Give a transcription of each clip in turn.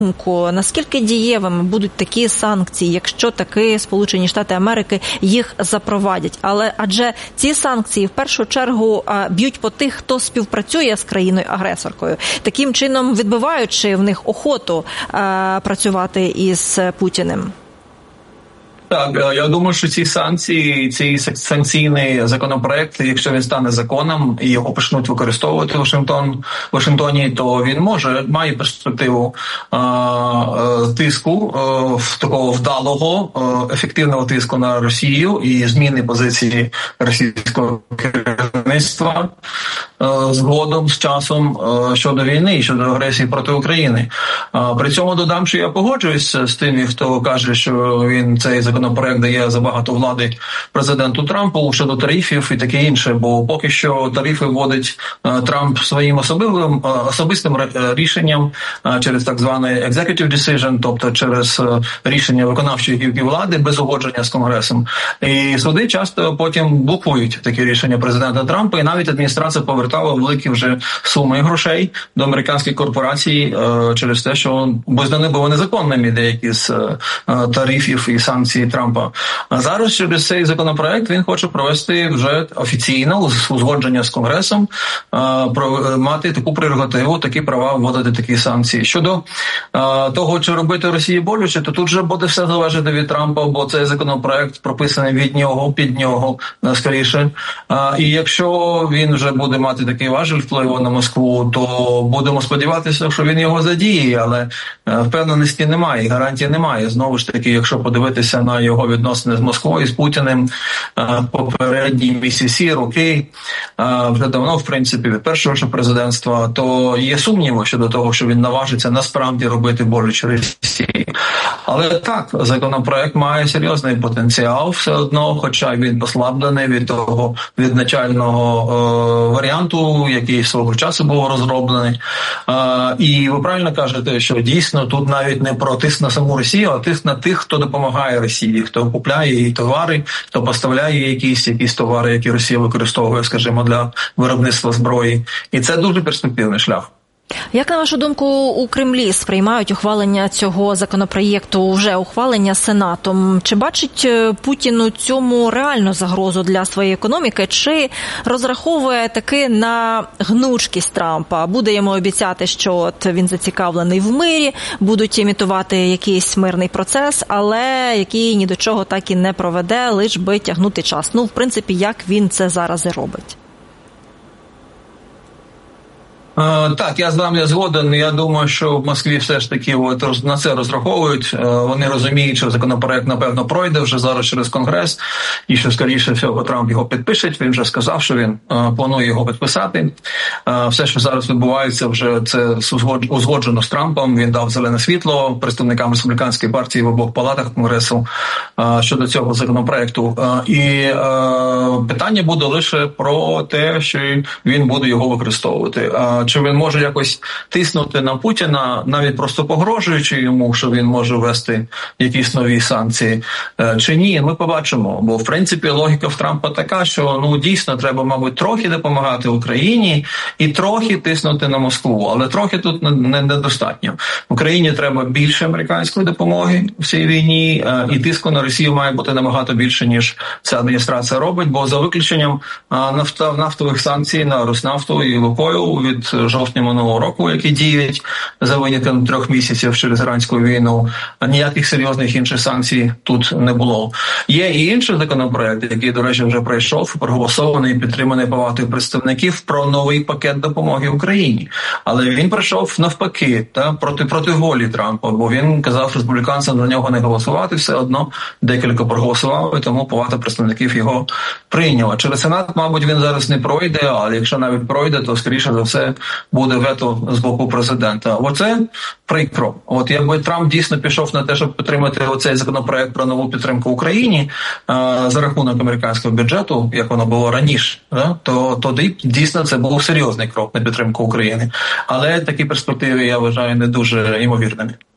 наскільки дієвими будуть такі санкції, якщо таки Сполучені Штати Америки їх запровадять? Адже ці санкції в першу чергу б'ють по тих, хто співпрацює з країною-агресоркою, таким чином відбиваючи в них охоту працювати із Путіним. Так, я думаю, що ці санкції, цей санкційний законопроект, якщо він стане законом і його почнуть використовувати в Вашингтоні, то він має перспективу тиску, такого вдалого, ефективного тиску на Росію і зміни позиції російського керівництва згодом, з часом щодо війни і щодо агресії проти України. При цьому додам, що я погоджуюсь з тими, хто каже, що цей законопроект дає забагато влади президенту Трампу щодо тарифів і таке інше, бо поки що тарифи вводить Трамп своїм особистим рішенням через так званий executive decision, тобто через рішення виконавчої гілки влади без узгодження з Конгресом. І суди часто потім блокують такі рішення президента Трампа, і навіть адміністрація повертала великі вже суми грошей до американських корпорацій через те, що визнані були незаконними деякі з тарифів і санкцій Трампа. А зараз через цей законопроект він хоче провести вже офіційно узгодження з Конгресом, мати таку прерогативу, такі права вводити такі санкції. Щодо того, чи робити Росії боляче, то тут вже буде все залежати від Трампа, бо цей законопроект прописаний від нього, під нього, скоріше. І якщо він вже буде мати такий важіль впливу на Москву, то будемо сподіватися, що він його задіє, але впевненості немає, гарантії немає. Знову ж таки, якщо подивитися на його відносини з Москвою, з Путіним, попередні місяці, роки, вже давно, в принципі, від першого ж президентства, то є сумніви щодо того, що він наважиться насправді робити боляче Росії. Але так, законопроект має серйозний потенціал все одно, хоча він послаблений від начального варіанту, який свого часу був розроблений. І ви правильно кажете, що дійсно тут навіть не про тиск на саму Росію, а тиск на тих, хто допомагає Росії, хто купляє її товари, хто поставляє якісь товари, які Росія використовує, скажімо, для виробництва зброї. І це дуже перспективний шлях. Як, на вашу думку, у Кремлі сприймають ухвалення цього законопроєкту, вже ухвалення Сенатом? Чи бачить Путін у цьому реальну загрозу для своєї економіки, чи розраховує таки на гнучкість Трампа? Буде йому обіцяти, що от він зацікавлений в мирі, будуть імітувати якийсь мирний процес, але який ні до чого так і не проведе, лиш би тягнути час. В принципі, як він це зараз і робить. Так, я з вами згоден. Я думаю, що в Москві все ж таки на це розраховують. Вони розуміють, що законопроект, напевно, пройде вже зараз через Конгрес, і що, скоріше всього, Трамп його підпише. Він вже сказав, що він планує його підписати. Все, що зараз відбувається, вже це узгоджено з Трампом. Він дав зелене світло представникам республіканської партії в обох палатах Конгресу щодо цього законопроекту. І питання буде лише про те, що він буде його використовувати. Чи він може якось тиснути на Путіна, навіть просто погрожуючи йому, що він може ввести якісь нові санкції, чи ні, ми побачимо. Бо, в принципі, логіка в Трампа така, що, дійсно, треба, мабуть, трохи допомагати Україні і трохи тиснути на Москву. Але трохи тут недостатньо. Україні треба більше американської допомоги в цій війні, і тиску на Росію має бути набагато більше, ніж ця адміністрація робить, бо за виключенням нафтових санкцій на Роснафту і Лукойл від жовтня минулого року, які діють за винятком 3 місяців через іранську війну, ніяких серйозних інших санкцій тут не було. Є і інший законопроект, який, до речі, вже пройшов, проголосований і підтриманий палатою представників про новий пакет допомоги Україні. Але він пройшов навпаки, проти волі Трампа, бо він казав республіканцям за нього не голосувати, все одно декілька проголосували, тому палата представників його прийняла. Через Сенат, мабуть, він зараз не пройде, але якщо навіть пройде, то, скоріше за все, буде вето з боку президента. Оце прикро. Якби Трамп дійсно пішов на те, щоб підтримати оцей законопроект про нову підтримку Україні за рахунок американського бюджету, як воно було раніше, то тоді дійсно це був серйозний крок на підтримку України. Але такі перспективи, я вважаю, не дуже ймовірними.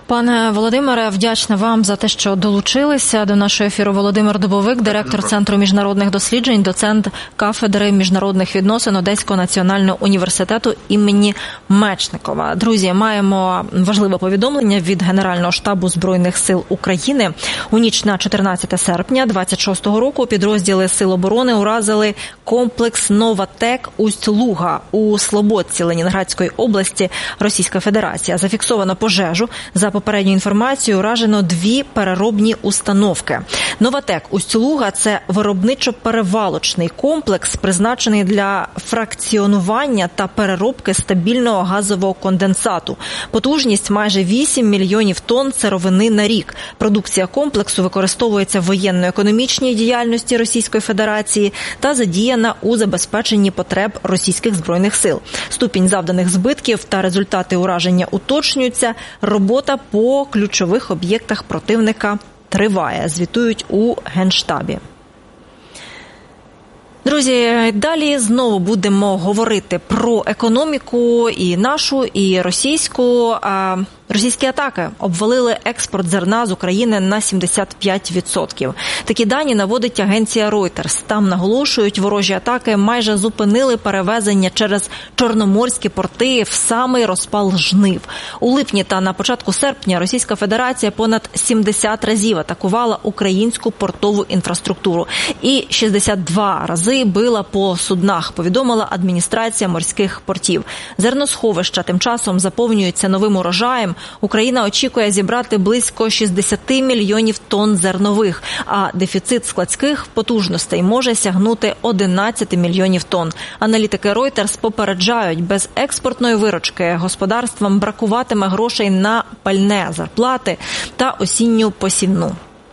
Пане Володимире, вдячна вам за те, що долучилися до нашого ефіру. Володимир Дубовик, директор Центру міжнародних досліджень, доцент кафедри міжнародних відносин Одеського національного університету імені Мечникова. Друзі, маємо важливе повідомлення від Генерального штабу Збройних сил України. У ніч на 14 серпня 26-го року підрозділи Сил оборони уразили комплекс «Новатек» Усть-Луга у Слободці Ленінградської області Російська Федерація. Зафіксовано пожежу. За попередньою інформацією, уражено 2 переробні установки. «Новатек» Усть-Луга – це виробничо-перевалочний комплекс, призначений для фракціонування та переробки стабільного газового конденсату. Потужність майже 8 мільйонів тонн сировини на рік. Продукція комплексу використовується в воєнно-економічній діяльності Російської Федерації та задіяна у забезпеченні потреб російських збройних сил. Ступінь завданих збитків та результати ураження уточнюються. Робота по ключових об'єктах противника триває, звітують у Генштабі. Друзі, далі знову будемо говорити про економіку і нашу, і російську. Російські атаки обвалили експорт зерна з України на 75%. Такі дані наводить агенція Reuters. Там наголошують, ворожі атаки майже зупинили перевезення через чорноморські порти в самий розпал жнив. У липні та на початку серпня Російська Федерація понад 70 разів атакувала українську портову інфраструктуру. І 62 рази била по суднах, повідомила адміністрація морських портів. Зерносховища тим часом заповнюються новим урожаєм. Україна очікує зібрати близько 60 мільйонів тонн зернових, а дефіцит складських потужностей може сягнути 11 мільйонів тонн. Аналітики Reuters попереджають, без експортної виручки господарствам бракуватиме грошей на пальне, зарплати та осінню посівну.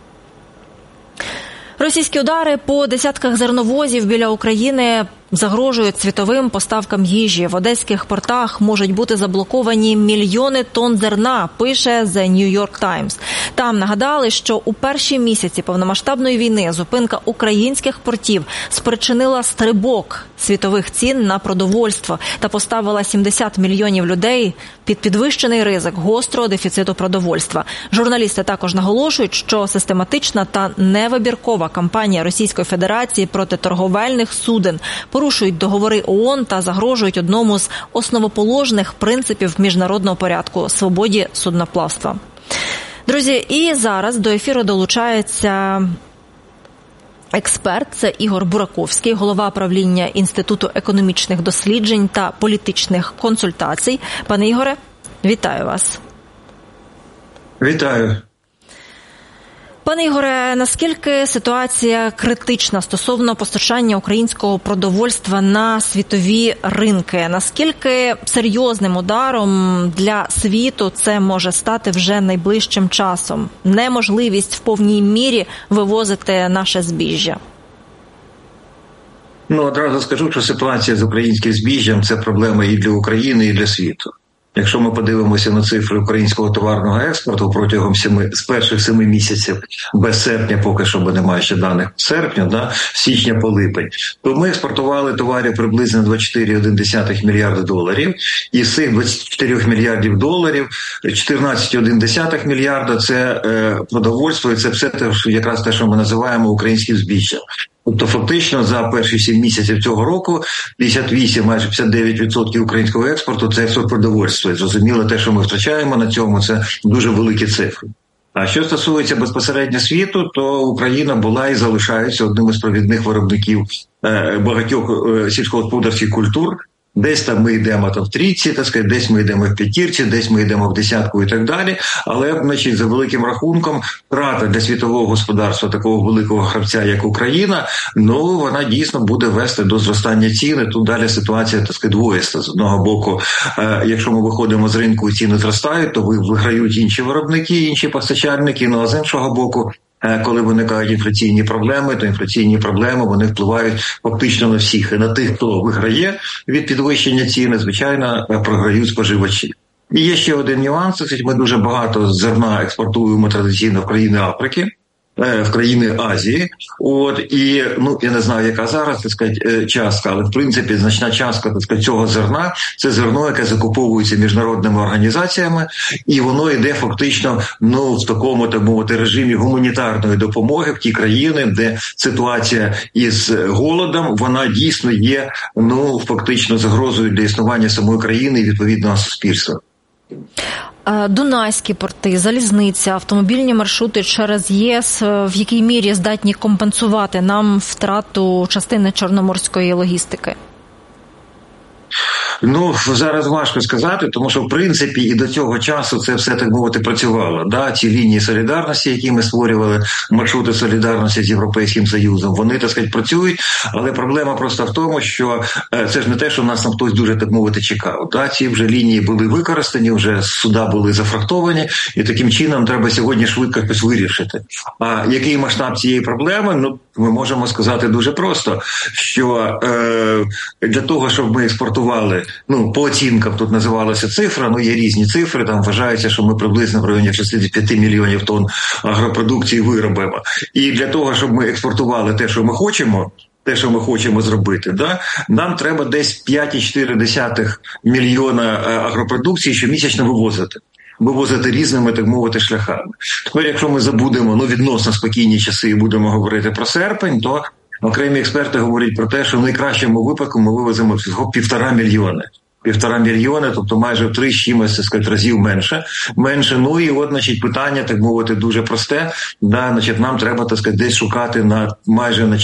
Російські удари по десятках зерновозів біля України загрожують світовим поставкам їжі. В одеських портах можуть бути заблоковані мільйони тонн зерна, пише The New York Times. Там нагадали, що у перші місяці повномасштабної війни зупинка українських портів спричинила стрибок світових цін на продовольство та поставила 70 мільйонів людей під підвищений ризик гострого дефіциту продовольства. Журналісти також наголошують, що систематична та невибіркова кампанія Російської Федерації проти торговельних суден порушують договори ООН та загрожують одному з основоположних принципів міжнародного порядку – свободі судноплавства. Друзі, і зараз до ефіру долучається експерт, це Ігор Бураковський, голова правління Інституту економічних досліджень та політичних консультацій. Пане Ігоре, вітаю вас. Вітаю. Пане Ігоре, наскільки ситуація критична стосовно постачання українського продовольства на світові ринки? Наскільки серйозним ударом для світу це може стати вже найближчим часом? Неможливість в повній мірі вивозити наше збіжжя? Одразу скажу, що ситуація з українським збіжжям – це проблема і для України, і для світу. Якщо ми подивимося на цифри українського товарного експорту протягом з перших 7 місяців, без серпня, поки що, бо немає ще даних серпня, січня по липень, то ми експортували товарів приблизно 24,1 мільярда доларів. І з цих 24 мільярдів доларів 14,1 мільярда – це продовольство, і це все якраз те, що ми називаємо українським збіжжям. Тобто фактично за перші 7 місяців цього року 58, майже 59% українського експорту – це експорт продовольства. І зрозуміло, те, що ми втрачаємо на цьому, це дуже великі цифри. А що стосується безпосередньо світу, то Україна була і залишається одним із провідних виробників багатьох сільськогосподарських культур. Десь там ми йдемо в трійці, десь ми йдемо в п'ятірці, десь ми йдемо в десятку і так далі. Але, за великим рахунком, втрата для світового господарства такого великого гравця, як Україна, вона дійсно буде вести до зростання цін. Тут далі ситуація, двоїста. З одного боку, якщо ми виходимо з ринку і ціни зростають, то виграють інші виробники, інші постачальники. А з іншого боку, коли виникають інфляційні проблеми, то інфляційні проблеми, вони впливають фактично на всіх. І на тих, хто виграє від підвищення ціни, звичайно, програють споживачі. І є ще один нюанс. Ми дуже багато зерна експортуємо традиційно в країни Африки. в країни Азії. І, я не знаю, яка зараз, так сказати, частка, але, в принципі, значна частка, так сказати, цього зерна – це зерно, яке закуповується міжнародними організаціями, і воно йде фактично, в такому, так мовити, режимі гуманітарної допомоги в ті країни, де ситуація із голодом, вона дійсно є, фактично загрозою для існування самої країни і відповідного суспільства. Дунайські порти, залізниця, автомобільні маршрути через ЄС в якій мірі здатні компенсувати нам втрату частини чорноморської логістики? Зараз важко сказати, тому що, в принципі, і до цього часу це все, так мовити, працювало. Ці лінії солідарності, які ми створювали, маршрути солідарності з Європейським Союзом, вони, так сказати, працюють, але проблема просто в тому, що це ж не те, що нас там хтось дуже, так мовити, чекав. Ці вже лінії були використані, вже суда були зафрахтовані, і таким чином треба сьогодні швидко якось вирішити. А який масштаб цієї проблеми? Ми можемо сказати дуже просто, що для того, щоб ми експортували, по оцінкам тут називалася цифра, є різні цифри, там вважається, що ми приблизно в районі 65 мільйонів тонн агропродукції виробимо. І для того, щоб ми експортували те, що ми хочемо зробити, нам треба десь 5,4 мільйона агропродукції щомісячно вивозити різними, так мовити, шляхами. Тепер, якщо ми забудемо, відносно спокійні часи і будемо говорити про серпень, то окремі експерти говорять про те, що в найкращому випадку ми вивеземо всього 1,5 мільйони. 1,5 мільйони, тобто майже в 3 з чимось, так сказати, разів менше. І питання, так мовити, дуже просте. Нам треба, так сказати, десь шукати майже на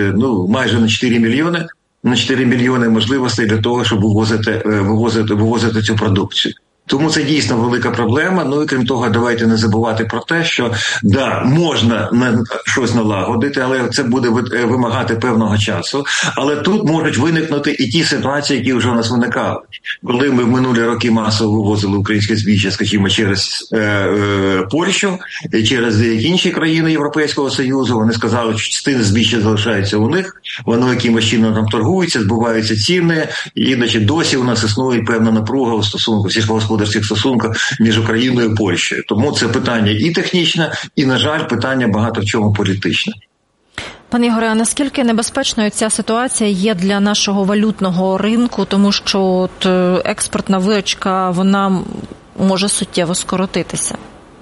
4 мільйони. На 4 мільйони можливостей для того, щоб вивозити цю продукцію. Тому це дійсно велика проблема. І крім того, давайте не забувати про те, що можна щось налагодити, але це буде вимагати певного часу. Але тут можуть виникнути і ті ситуації, які вже у нас виникали. Коли ми в минулі роки масово вивозили українське збіжжя, скажімо, через Польщу, через деякі інші країни Європейського Союзу, вони сказали, що частина збіжжя залишається у них, воно якимось чином там торгується, збиваються ціни, і досі у нас існує певна напруга у стосунку сільськогосподарських стосунках між Україною і Польщею. Тому це питання і технічне, і, на жаль, питання багато в чому політичне. Пане Ігоре, а наскільки небезпечною ця ситуація є для нашого валютного ринку, тому що експортна виручка, вона може суттєво скоротитися?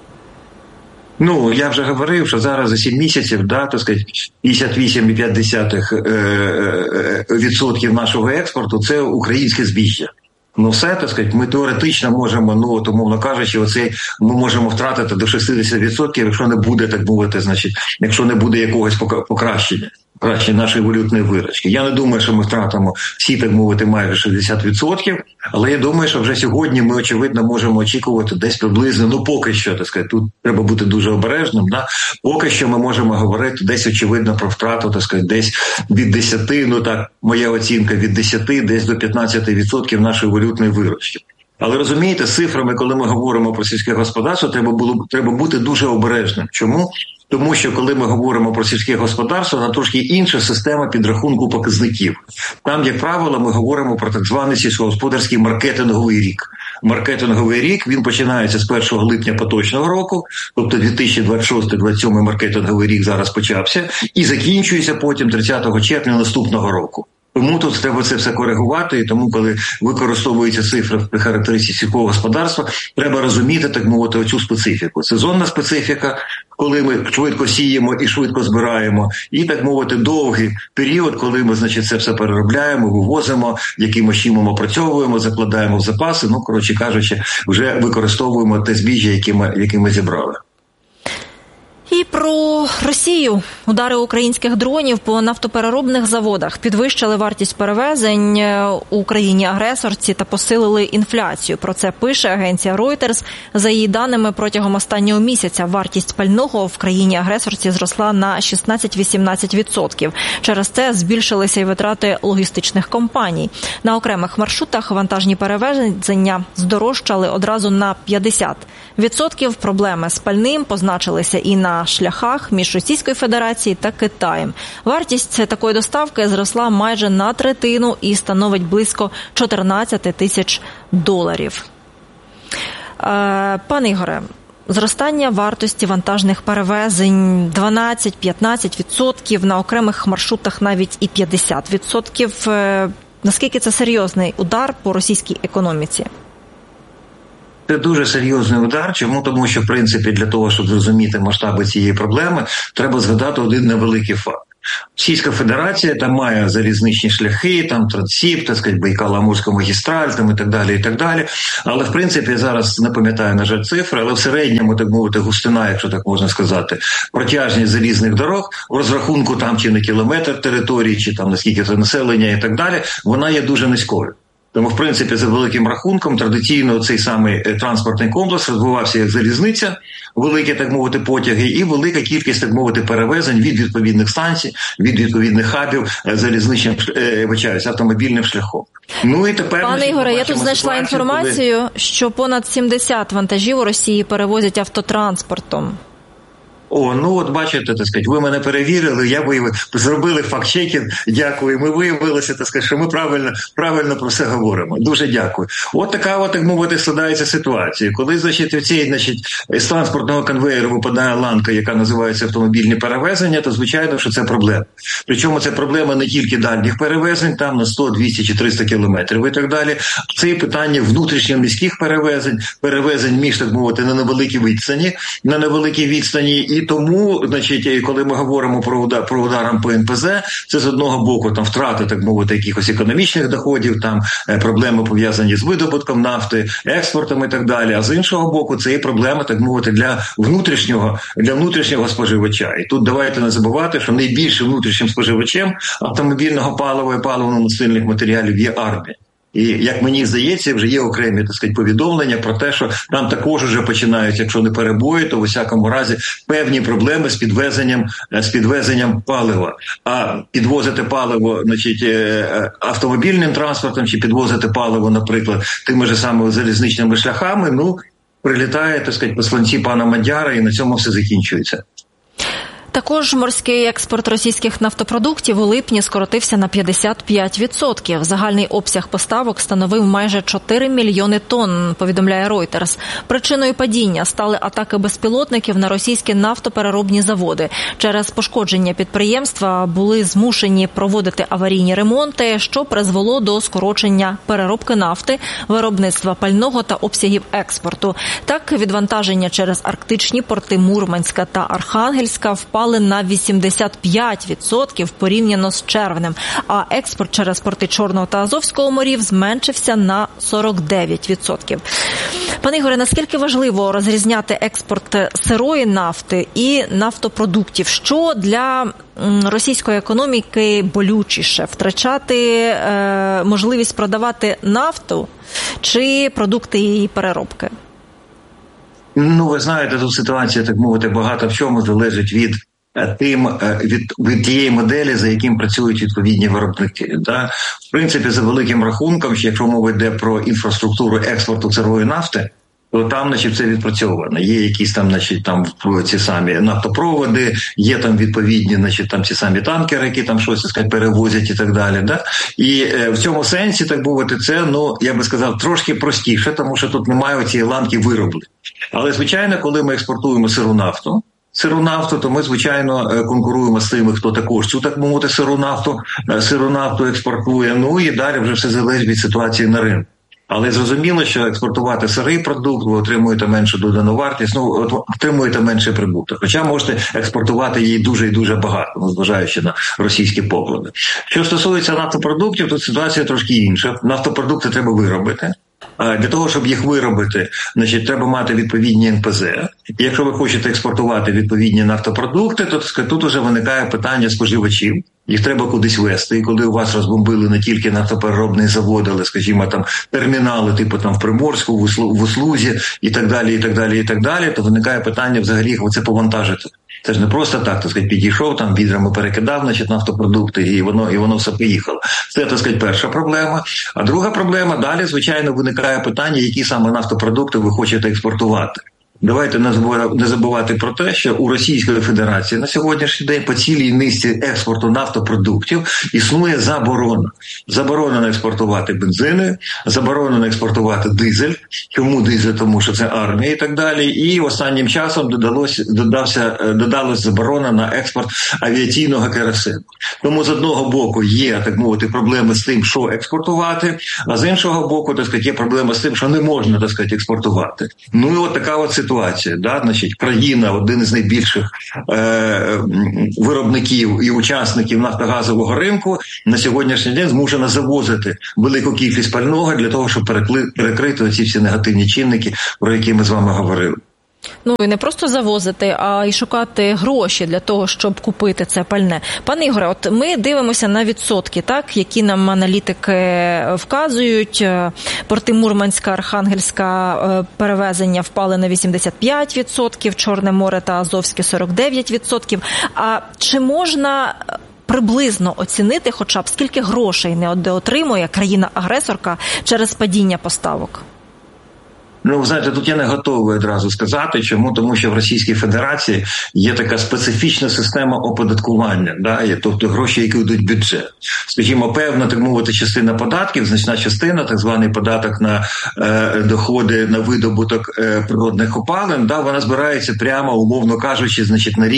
Я вже говорив, що зараз за 7 місяців, 58,5% нашого експорту – це українське збіжжя. Все, так сказати, ми теоретично можемо, умовно кажучи, ми можемо втратити до 60%, якщо не буде, так мовити, якщо не буде якогось покращення нашої валютної виручки. Я не думаю, що ми втратимо всі, так мовити, майже 60%, але я думаю, що вже сьогодні ми, очевидно, можемо очікувати десь приблизно, поки що, так сказати, тут треба бути дуже обережним, поки що ми можемо говорити десь, очевидно, про втрату, так сказати, десь від 10, моя оцінка, від 10 десь до 15% нашої валютної виручки. Але розумієте, з цифрами, коли ми говоримо про сільське господарство, треба бути дуже обережним. Чому? Тому що, коли ми говоримо про сільське господарство, на трошки інша система підрахунку показників. Там, як правило, ми говоримо про так званий сільськогосподарський маркетинговий рік. Маркетинговий рік, він починається з 1 липня поточного року, тобто 2026-2027 маркетинговий рік зараз почався, і закінчується потім 30 червня наступного року. Тому тут треба це все коригувати, і тому, коли використовуються цифри в характеристиці сільського господарства, треба розуміти, так мовити, оцю специфіку. Сезонна специфіка, коли ми швидко сіємо і швидко збираємо, і, так мовити, довгий період, коли ми, це все переробляємо, вивозимо, якимось чином опрацьовуємо, закладаємо в запаси, коротше кажучи, вже використовуємо те збіжжя, яке ми зібрали. І про Росію. Удари українських дронів по нафтопереробних заводах підвищили вартість перевезень у країні-агресорці та посилили інфляцію. Про це пише агенція Reuters. За її даними, протягом останнього місяця вартість пального в країні-агресорці зросла на 16-18%. Через це збільшилися й витрати логістичних компаній. На окремих маршрутах вантажні перевезення здорожчали одразу на 50%. Проблеми з пальним позначилися і на шляхах між Російською Федерацією та Китаєм. Вартість такої доставки зросла майже на третину і становить близько $14 тисяч. Пане Ігоре, зростання вартості вантажних перевезень 12-15%, на окремих маршрутах навіть і 50%. Наскільки це серйозний удар по російській економіці? Це дуже серйозний удар. Чому? Тому що, в принципі, для того, щоб зрозуміти масштаби цієї проблеми, треба згадати один невеликий факт. Російська Федерація там має залізничні шляхи, там Транссіб, так сказати, Байкало-Амурська магістраль, там і так далі, і так далі. Але, в принципі, зараз не пам'ятаю, на жаль, цифри, але в середньому, так мовити, густина, якщо так можна сказати, протяжність залізних дорог, в розрахунку там чи на кілометр території, чи там наскільки це населення і так далі, вона є дуже низькою. Тому, в принципі, за великим рахунком, традиційно цей самий транспортний комплекс розвивався як залізниця, великі, так мовити, потяги і велика кількість, так мовити, перевезень від відповідних станцій, від відповідних хабів залізничним, автомобільним шляхом. Ну і тепер... Пане Ігоре, я тут знайшла інформацію, що понад 70 вантажів у Росії перевозять автотранспортом. Ну от бачите, так сказати, ви мене перевірили, я виявив, зробили факт-чекінг, дякую, ми виявилися, так сказати, що ми правильно про це говоримо. Дуже дякую. От така, так мовити, складається ситуація. Коли, значить, в цій, з транспортного конвеєру випадає ланка, яка називається автомобільні перевезення, то, звичайно, що це проблема. Причому це проблема не тільки дальніх перевезень, там на 100, 200 чи 300 кілометрів і так далі. Це і питання внутрішньоміських перевезень між, так мовити, на невеликій відстані, і тому, значить, коли ми говоримо про ударом по НПЗ, це з одного боку там втрати, так мовити, якихось економічних доходів, там проблеми пов'язані з видобутком нафти, експортом і так далі. А з іншого боку, це є проблема, так мовити, для внутрішнього споживача. І тут давайте не забувати, що найбільшим внутрішнім споживачем автомобільного палива і паливно-мастильних матеріалів є армія. І, як мені здається, вже є окремі, так сказати, повідомлення про те, що там також вже починають, якщо не перебої, то в усякому разі певні проблеми з підвезенням палива. А підвозити паливо, значить, автомобільним транспортом чи підвозити паливо, наприклад, тими ж самими залізничними шляхами, прилітає, так сказати, посланці пана Мандяра, і на цьому все закінчується. Також морський експорт російських нафтопродуктів у липні скоротився на 55%. Загальний обсяг поставок становив майже 4 мільйони тонн, повідомляє Reuters. Причиною падіння стали атаки безпілотників на російські нафтопереробні заводи. Через пошкодження підприємства були змушені проводити аварійні ремонти, що призвело до скорочення переробки нафти, виробництва пального та обсягів експорту. Так, відвантаження через арктичні порти Мурманська та Архангельська впали на 85% порівняно з червнем, а експорт через порти Чорного та Азовського морів зменшився на 49%. Пане Ігоре, наскільки важливо розрізняти експорт сирої нафти і нафтопродуктів? Що для російської економіки болючіше? Втрачати можливість продавати нафту чи продукти її переробки? Ви знаєте, тут ситуація, так мовити, багато в чому залежить від тієї моделі, за яким працюють відповідні виробники. В принципі, за великим рахунком, якщо мова йде про інфраструктуру експорту сирої нафти, то там, значить, це відпрацьовано. Є якісь там, значить, там ці самі нафтопроводи, є там відповідні, значить, там ці самі танкери, які там щось, так сказати, перевозять і так далі. І в цьому сенсі, так мовити, це, я би сказав, трошки простіше, тому що тут немає цієї ланки вироблень. Але, звичайно, коли ми експортуємо сиру нафту, то ми, звичайно, конкуруємо з тими, хто також цю, так мовити, сиру нафту експортує. І далі вже все залежить від ситуації на ринку. Але зрозуміло, що експортувати сирий продукт, ви отримуєте меншу додану вартість, отримуєте менший прибуток. Хоча можете експортувати її дуже і дуже багато, зважаючи на російські поклади. Що стосується нафтопродуктів, тут ситуація трошки інша. Нафтопродукти треба виробити. Для того, щоб їх виробити, значить, треба мати відповідні НПЗ. І якщо ви хочете експортувати відповідні нафтопродукти, то тут вже виникає питання споживачів. Їх треба кудись вести. І коли у вас розбомбили не тільки нафтопереробний завод, але, скажімо, там термінали, типу там в Приморську, в Услузі і так далі, то виникає питання взагалі їх оце повантажити. Це ж не просто так сказати, підійшов, там відрами перекидав, значить, нафтопродукти, і воно все поїхало. Це, так сказати, перша проблема. А друга проблема, далі, звичайно, виникає питання, які саме нафтопродукти ви хочете експортувати. давайте не забувати про те, що у Російської Федерації на сьогоднішній день по цілій низці експорту нафтопродуктів існує заборона. Заборонено експортувати бензини, заборонено експортувати дизель. Чому дизель? Тому що це армія і так далі. І останнім часом додалась заборона на експорт авіаційного керосину. Тому з одного боку є, так мовити, проблеми з тим, що експортувати, а з іншого боку, так сказати, є проблема з тим, що не можна, так сказати, експортувати. Ну і от така от ситуація, да, значить, країна, один із найбільших виробників і учасників нафтогазового ринку, на сьогоднішній день змушена завозити велику кількість пального для того, щоб перекрити оці всі негативні чинники, про які ми з вами говорили. Ну і не просто завозити, а й шукати гроші для того, щоб купити це пальне. Пане Ігоре, от ми дивимося на відсотки, так, які нам аналітики вказують. Порти Мурманська, Архангельська перевезення впали на 85%, Чорне море та Азовське 49%. А чи можна приблизно оцінити хоча б скільки грошей не отримує країна-агресорка через падіння поставок? Ну, знаєте, тут я не готовий одразу сказати. Чому? Тому що в Російській Федерації є така специфічна система оподаткування, да? Тобто гроші, які йдуть в бюджет. Скажімо, певна, так мовити, частина податків, значна частина, так званий податок на доходи, на видобуток природних копалин, да? Вона збирається прямо, умовно кажучи, значить, на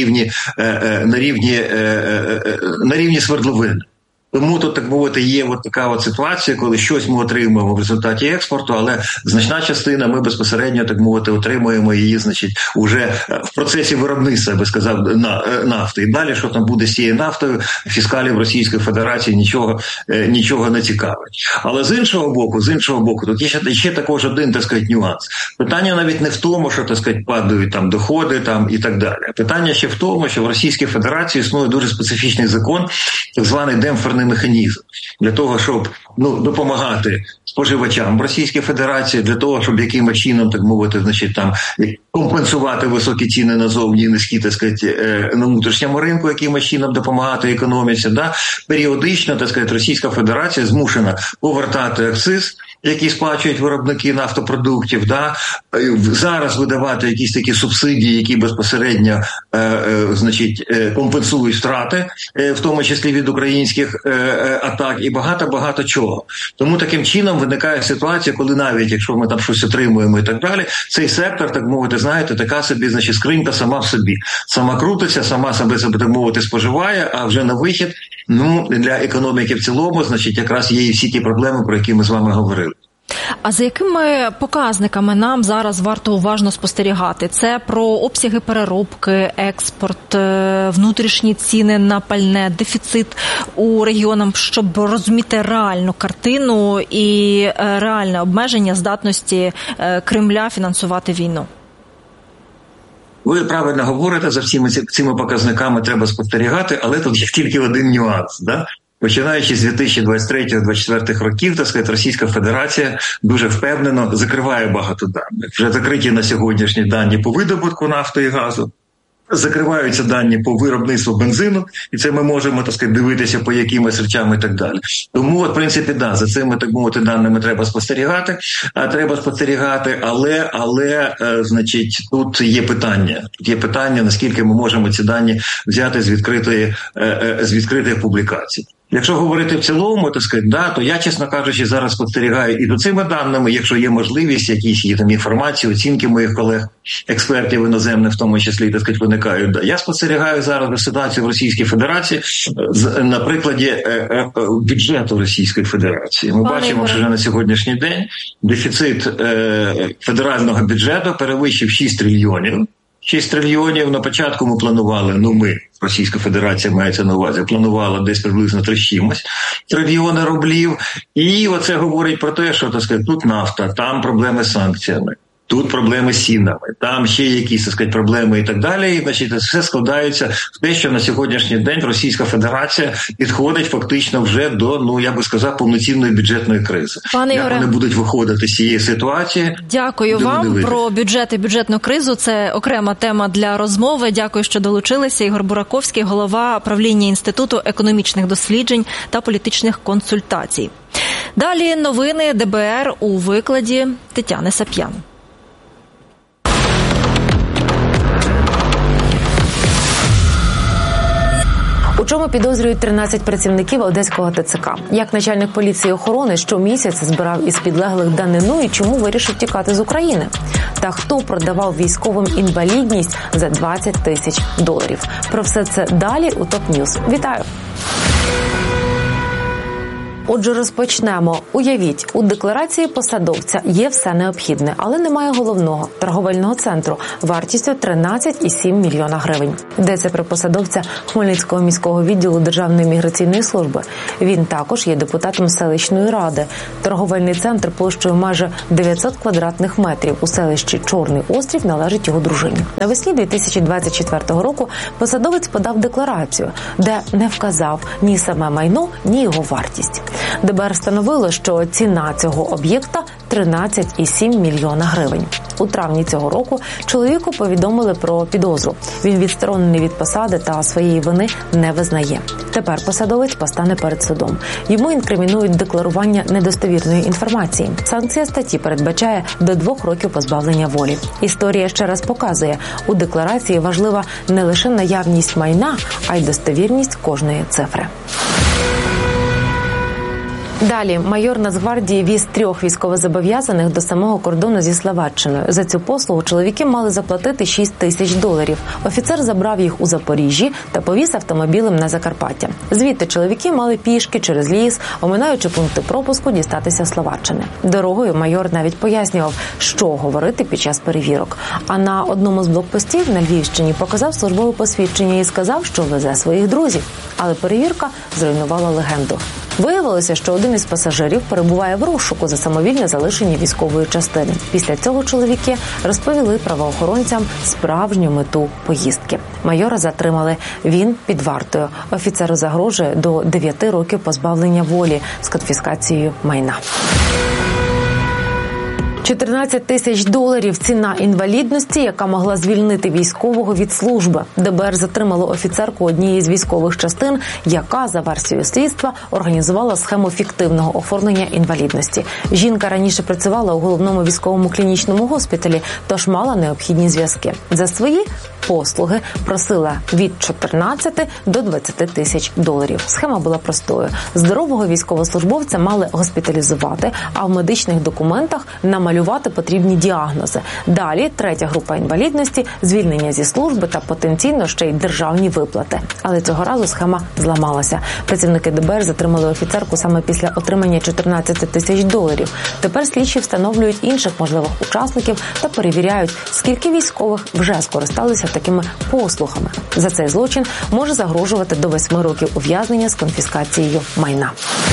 рівні свердловини. Тому тут, так мовити, є от така от ситуація, коли щось ми отримуємо в результаті експорту, але значна частина ми безпосередньо, так мовити, отримуємо її, значить, уже в процесі виробництва, я би сказав, нафти. І далі, що там буде з цією нафтою, фіскалів Російської Федерації нічого не цікавить. Але з іншого боку, тут є ще також один, так сказати, нюанс. Питання навіть не в тому, що, так сказати, падають там доходи там і так далі. Питання ще в тому, що в Російській Федерації існує дуже специфічний закон, так званий демпферний механізм, для того, щоб допомагати споживачам в Російській Федерації, для того, щоб якимось чином, так мовити, значить, там компенсувати високі ціни назовні і низькі, так сказати, на внутрішньому ринку, якимось чином допомагати економіці, да? Періодично, так сказати, Російська Федерація змушена повертати акциз, які сплачують виробники нафтопродуктів, да? Зараз видавати якісь такі субсидії, які безпосередньо значить, компенсують втрати, в тому числі від українських атак, і багато чого. Тому таким чином виникає ситуація, коли навіть якщо ми там щось отримуємо і так далі, цей сектор, так мовити, знаєте, така собі, значить, скринька сама в собі. Сама крутиться, сама себе, так мовити, споживає, а вже на вихід, ну, для економіки в цілому, значить, якраз є і всі ті проблеми, про які ми з вами говорили. А за якими показниками нам зараз варто уважно спостерігати? Це про обсяги переробки, експорт, внутрішні ціни на пальне, дефіцит у регіонах, щоб розуміти реальну картину і реальне обмеження здатності Кремля фінансувати війну? Ви правильно говорите, за всіми цими показниками треба спостерігати, але тут є тільки один нюанс, да? Починаючи з 2023-2024 років, так сказати, Російська Федерація дуже впевнено закриває багато даних. Вже закриті на сьогоднішні дані по видобутку нафти і газу, закриваються дані по виробництву бензину, і це ми можемо, так сказати, дивитися по якимось речам і так далі. Тому, в принципі, да, за цими, так мовити, даними треба спостерігати, але, значить, тут є питання, наскільки ми можемо ці дані взяти з відкритих публікацій. Якщо говорити в цілому, так сказати, да, то я, чесно кажучи, зараз спостерігаю і до цими даними, якщо є можливість, якісь є там інформації, оцінки моїх колег, експертів іноземних, в тому числі, так сказати, виникають. Да. Я спостерігаю зараз ситуацію в Російській Федерації на прикладі бюджету Російської Федерації. Ми бачимо, що вже на сьогоднішній день дефіцит федерального бюджету перевищив 6 трильйонів. 6 трильйонів на початку ми планували, Російська Федерація мається на увазі, планувала десь приблизно 3 трильйони рублів. І оце говорить про те, що, так сказати, тут нафта, там проблеми з санкціями. Тут проблеми з цінами, там ще якісь, так сказати, проблеми і так далі. І, значить, все складається в те, що на сьогоднішній день Російська Федерація підходить фактично вже до, я би сказав, повноцінної бюджетної кризи. Пане Як Ігоре, вони будуть виходити з цієї ситуації? Дякую вам. Про бюджет і бюджетну кризу – це окрема тема для розмови. Дякую, що долучилися. Ігор Бураковський, голова правління Інституту економічних досліджень та політичних консультацій. Далі новини ДБР у викладі Тетяни Сап'ян. У чому підозрюють 13 працівників Одеського ТЦК? Як начальник поліції охорони щомісяця збирав із підлеглих данину і чому вирішив тікати з України? Та хто продавав військовим інвалідність за $20 000? Про все це далі у ТОП Ньюз. Вітаю! Отже, розпочнемо. Уявіть, у декларації посадовця є все необхідне, але немає головного – торговельного центру вартістю 13,7 мільйона гривень. Йдеться про посадовця Хмельницького міського відділу Державної міграційної служби. Він також є депутатом селищної ради. Торговельний центр площею майже 900 квадратних метрів у селищі Чорний Острів належить його дружині. Навесні 2024 року посадовець подав декларацію, де не вказав ні саме майно, ні його вартість. ДБР встановило, що ціна цього об'єкта – 13,7 мільйона гривень. У травні цього року чоловіку повідомили про підозру. Він відсторонений від посади та своєї вини не визнає. Тепер посадовець постане перед судом. Йому інкримінують декларування недостовірної інформації. Санкція статті передбачає до 2 років позбавлення волі. Історія ще раз показує, у декларації важлива не лише наявність майна, а й достовірність кожної цифри. Далі майор Нацгвардії віз 3 військовозобов'язаних до самого кордону зі Словаччиною. За цю послугу чоловіки мали заплатити $6 000. Офіцер забрав їх у Запоріжжі та повіз автомобілем на Закарпаття. Звідти чоловіки мали пішки через ліс, оминаючи пункти пропуску, дістатися Словаччини. Дорогою майор навіть пояснював, що говорити під час перевірок. А на одному з блокпостів на Львівщині показав службове посвідчення і сказав, що везе своїх друзів. Але перевірка зруйнувала легенду. Виявилося, що один із пасажирів перебуває в розшуку за самовільне залишення військової частини. Після цього чоловіки розповіли правоохоронцям справжню мету поїздки. Майора затримали. Він під вартою. Офіцеру загрожує до 9 років позбавлення волі з конфіскацією майна. $14 000 – ціна інвалідності, яка могла звільнити військового від служби. ДБР затримало офіцерку однієї з військових частин, яка, за версією слідства, організувала схему фіктивного оформлення інвалідності. Жінка раніше працювала у головному військовому клінічному госпіталі, тож мала необхідні зв'язки. За свої послуги просила від 14 до $20 000. Схема була простою. Здорового військовослужбовця мали госпіталізувати, а в медичних документах намалювати потрібні діагнози. Далі 3-я група інвалідності, звільнення зі служби та потенційно ще й державні виплати. Але цього разу схема зламалася. Працівники ДБР затримали офіцерку саме після отримання $14 000. Тепер слідчі встановлюють інших можливих учасників та перевіряють, скільки військових вже скористалися такими послугами. За цей злочин може загрожувати до 8 років ув'язнення з конфіскацією майна.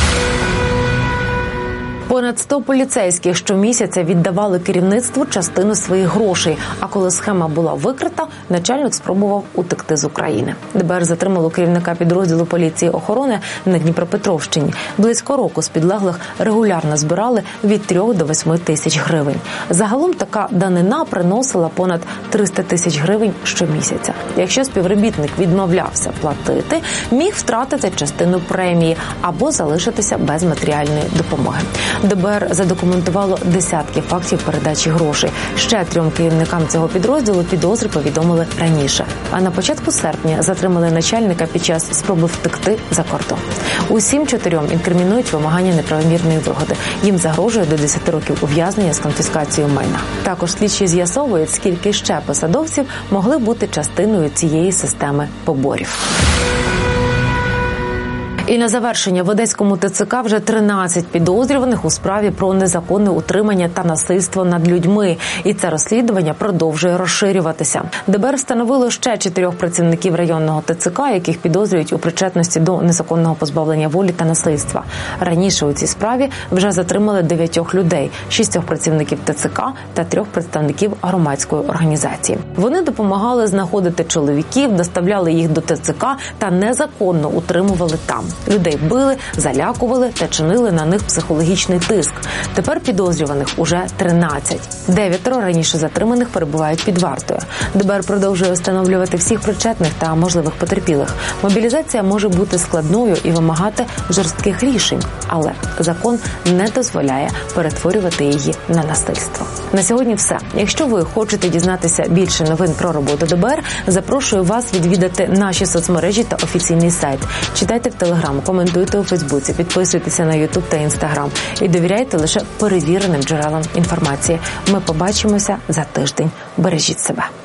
Понад 100 поліцейських щомісяця віддавали керівництву частину своїх грошей, а коли схема була викрита, начальник спробував утекти з України. ДБР затримало керівника підрозділу поліції охорони на Дніпропетровщині. Близько року з підлеглих регулярно збирали від 3 до 8 тисяч гривень. Загалом така данина приносила понад 300 тисяч гривень щомісяця. Якщо співробітник відмовлявся платити, міг втратити частину премії або залишитися без матеріальної допомоги. ДБР задокументувало десятки фактів передачі грошей. Ще 3 керівникам цього підрозділу підозри повідомили раніше. А на початку серпня затримали начальника під час спроби втекти за кордон. Усім 4 інкримінують вимагання неправомірної вигоди. Їм загрожує до 10 років ув'язнення з конфіскацією майна. Також слідчі з'ясовують, скільки ще посадовців могли бути частиною цієї системи поборів. І на завершення в Одеському ТЦК вже 13 підозрюваних у справі про незаконне утримання та насильство над людьми. І це розслідування продовжує розширюватися. ДБР встановило ще 4 працівників районного ТЦК, яких підозрюють у причетності до незаконного позбавлення волі та насильства. Раніше у цій справі вже затримали 9 людей, 6 працівників ТЦК та 3 представників громадської організації. Вони допомагали знаходити чоловіків, доставляли їх до ТЦК та незаконно утримували там. Людей били, залякували та чинили на них психологічний тиск. Тепер підозрюваних уже 13. 9 раніше затриманих перебувають під вартою. ДБР продовжує встановлювати всіх причетних та можливих потерпілих. Мобілізація може бути складною і вимагати жорстких рішень, але закон не дозволяє перетворювати її на насильство. На сьогодні все. Якщо ви хочете дізнатися більше новин про роботу ДБР, запрошую вас відвідати наші соцмережі та офіційний сайт. Читайте в Телеграм, коментуйте у Фейсбуці, підписуйтеся на Ютуб та Інстаграм і довіряйте лише перевіреним джерелам інформації. Ми побачимося за тиждень. Бережіть себе.